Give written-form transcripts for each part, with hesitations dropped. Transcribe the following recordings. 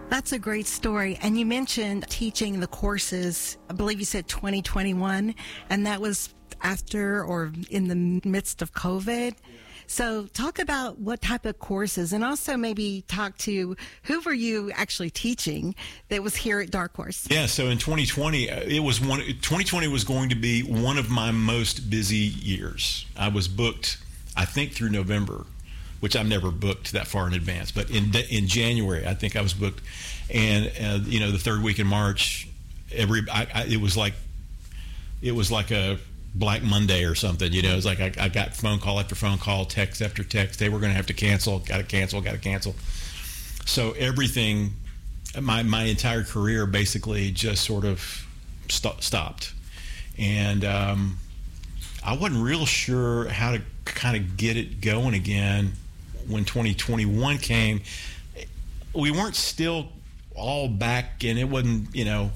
That's a great story. And you mentioned teaching the courses, I believe you said 2021, and that was after or in the midst of COVID. So talk about what type of courses, and also maybe talk to who were you actually teaching that was here at Dark Horse? Yeah, so in 2020, 2020 was going to be one of my most busy years. I was booked, I think, through November, which I'm never booked that far in advance. But in January, I think I was booked, and the third week in March, it was like a Black Monday or something. It was like I got phone call after phone call, text after text. They were going to have to cancel. Got to cancel. So everything, my entire career basically just sort of stopped, and I wasn't real sure how to kind of get it going again. When 2021 came, we weren't still all back, and it wasn't,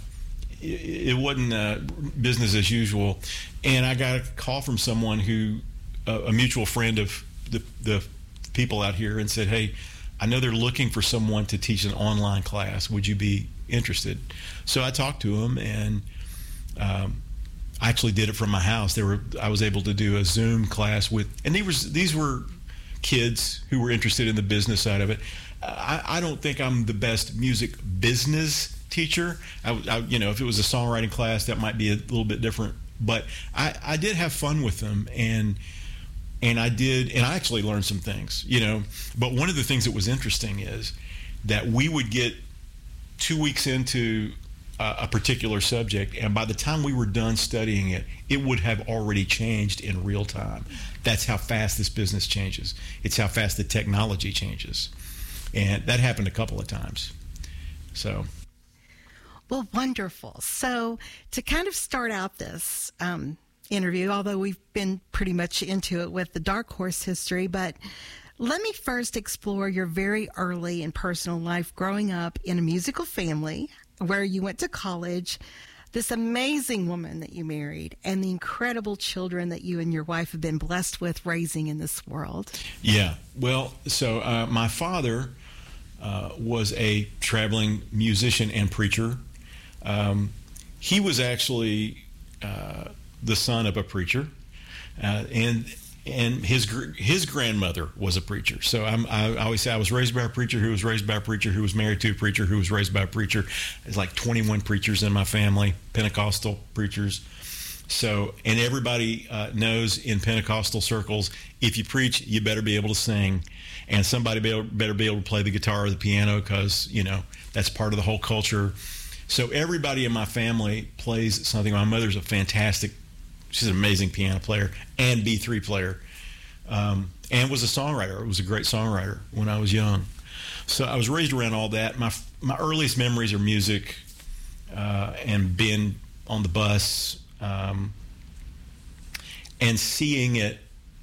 it wasn't business as usual. And I got a call from someone who, a mutual friend of the people out here, and said, "Hey, I know they're looking for someone to teach an online class. Would you be interested?" So I talked to him, and I actually did it from my house. I was able to do a Zoom class and these were kids who were interested in the business side of it. I don't think I'm the best music business teacher. If it was a songwriting class, that might be a little bit different. But I did have fun with them, and I actually learned some things. But one of the things that was interesting is that we would get 2 weeks into a particular subject, and by the time we were done studying it, it would have already changed in real time. That's how fast this business changes. It's how fast the technology changes. And that happened a couple of times. So. Well, wonderful. So to kind of start out this interview, although we've been pretty much into it with the Dark Horse history, but let me first explore your very early and personal life growing up in a musical family where you went to college, this amazing woman that you married, and the incredible children that you and your wife have been blessed with raising in this world. Yeah. Well, so my father was a traveling musician and preacher. He was actually the son of a preacher, and his grandmother was a preacher. So I always say I was raised by a preacher who was raised by a preacher who was married to a preacher who was raised by a preacher. There's like 21 preachers in my family, Pentecostal preachers. So, and everybody knows in Pentecostal circles, if you preach, you better be able to sing, and somebody better be able to play the guitar or the piano, because that's part of the whole culture. So everybody in my family plays something. My mother's she's an amazing piano player and B3 player, and was a songwriter. Was a great songwriter when I was young. So I was raised around all that. My earliest memories are music, and being on the bus, and seeing it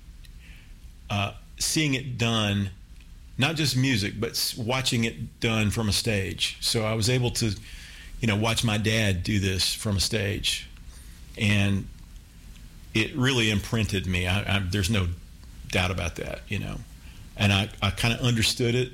done, not just music, but watching it done from a stage. So I was able to, watch my dad do this from a stage, and it really imprinted me. There's no doubt about that, and I kind of understood it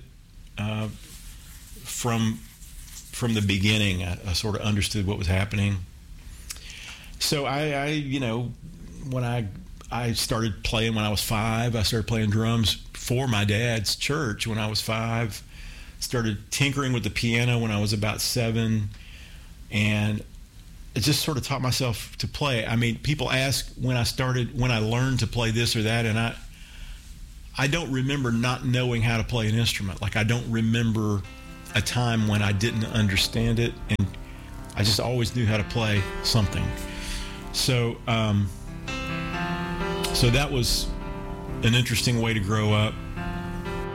from the beginning. I sort of understood what was happening. So when I started playing when I was 5, I started playing drums for my dad's church when I was 5. Started tinkering with the piano when I was about 7, and it just sort of taught myself to play. I mean, people ask when I learned to play this or that, and I don't remember not knowing how to play an instrument. Like, I don't remember a time when I didn't understand it, and I just always knew how to play something. So that was an interesting way to grow up.